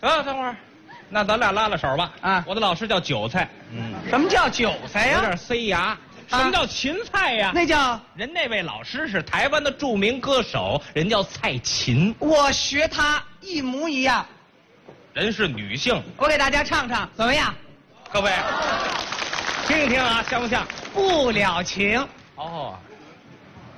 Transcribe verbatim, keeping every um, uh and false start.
啊，等会儿，那咱俩拉拉手吧。 啊我的老师叫韭菜，嗯， 什么叫韭菜呀？ 有点塞牙。什么叫芹菜呀？ 那叫人那位老师是台湾的著名歌手，人叫蔡琴， 我学他一模一样。 人是女性。 我给大家唱唱，怎么样？ 各位，听一听啊，像不像？ 不了情。 哦，